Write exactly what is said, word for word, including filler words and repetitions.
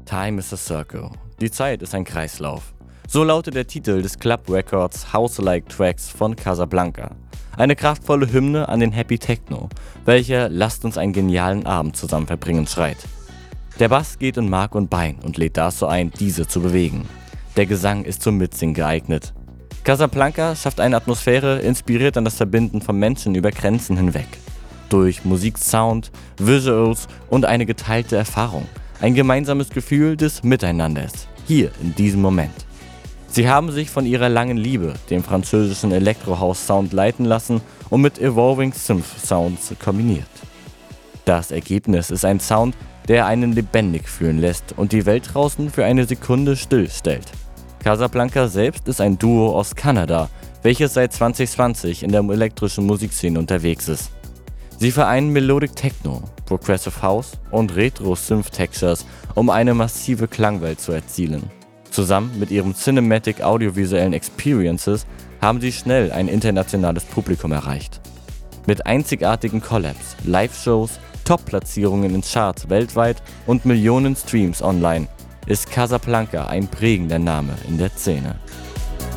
Time is a Circle. Die Zeit ist ein Kreislauf. So lautet der Titel des Club Records House-like Tracks von Casablanca. Eine kraftvolle Hymne an den Happy Techno, welcher „Lasst uns einen genialen Abend zusammen verbringen“ schreit. Der Bass geht in Mark und Bein und lädt dazu ein, diese zu bewegen. Der Gesang ist zum Mitsingen geeignet. Casablanca schafft eine Atmosphäre, inspiriert an das Verbinden von Menschen über Grenzen hinweg. Durch Musik, Sound, Visuals und eine geteilte Erfahrung. Ein gemeinsames Gefühl des Miteinanders, hier in diesem Moment. Sie haben sich von ihrer langen Liebe, dem französischen Electro-House-Sound, leiten lassen und mit Evolving Synth-Sounds kombiniert. Das Ergebnis ist ein Sound, der einen lebendig fühlen lässt und die Welt draußen für eine Sekunde stillstellt. Casablanca selbst ist ein Duo aus Kanada, welches seit zwanzig zwanzig in der elektrischen Musikszene unterwegs ist. Sie vereinen Melodic Techno, Progressive House und Retro-Synth-Textures, um eine massive Klangwelt zu erzielen. Zusammen mit ihren Cinematic audiovisuellen Experiences haben sie schnell ein internationales Publikum erreicht. Mit einzigartigen Collabs, Live-Shows, Top-Platzierungen in Charts weltweit und Millionen Streams online ist Casablanca ein prägender Name in der Szene.